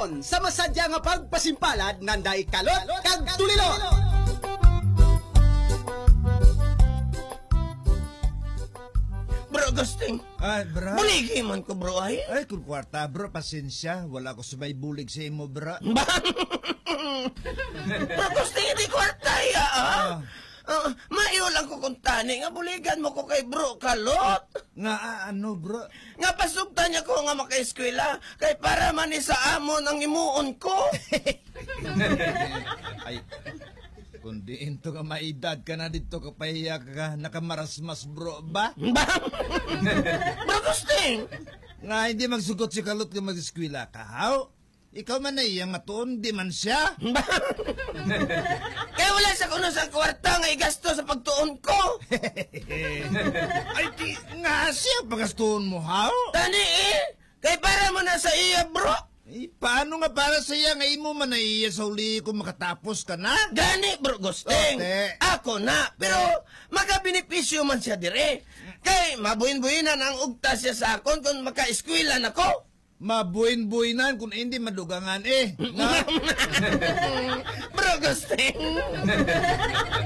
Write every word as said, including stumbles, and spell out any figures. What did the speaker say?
Karon sa masadya nga pagpasimpalad nanday kalot kag tulilo. Bro, Agustin. Ay, bro. Buligi man ko, bro, ay. Ay, kung kwarta, bro, pasensya. Wala ko sabay bulig sa imo, bro. Bro, Agustin, hindi kwarta, ya, ah. Uh, maiyo lang ko kung tani nga buligan mo ko kay bro Kalot. Nga ah, ano, bro? Nga pasugta niya ko nga makaeskwela kay para man ni sa amon ang imuon ko. Ay, kundi into ka maedad ka na dito kapahiya ka nakamarasmas, bro, ba? Ba? Bro, Agustin. Nga hindi magsugot si Kalot nga mag-eskwela ka, how? Ikaw man na iyang matuon, di man siya. Kaya wala sa kuno sa kwarta nga igasto sa pagtuon ko. Ay, di nga siya pagastuon mo, how? Tani eh, kay para mo na sa iya, bro. Eh, paano nga para sa iya nga imo man na iya sa uli kung makatapos ka na? Gani, bro, Gusting. Ote. Ako na, pero magabinipisyo man siya dire. Kay mabuin-buinan ang ugta siya sa akon kung maka-eskwela na ko. Mabuin-buinan kung hindi madugangan eh. Bro, Gusting.